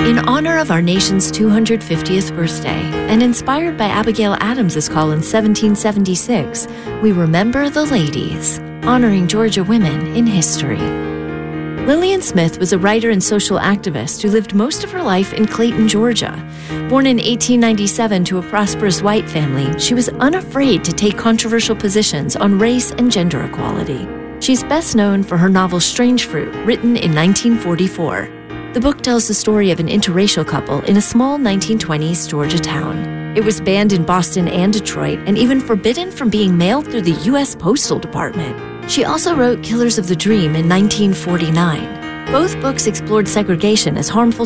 In honor of our nation's 250th birthday, and inspired by Abigail Adams's call in 1776, we remember the ladies, honoring Georgia women in history. Lillian Smith was a writer and social activist who lived most of her life in Clayton, Georgia. Born in 1897 to a prosperous white family, she was unafraid to take controversial positions on race and gender equality. She's best known for her novel Strange Fruit, written in 1944. The book tells the story of an interracial couple in a small 1920s Georgia town. It was banned in Boston and Detroit, and even forbidden from being mailed through the U.S. Postal Department. She also wrote Killers of the Dream in 1949. Both books explored segregation as harmful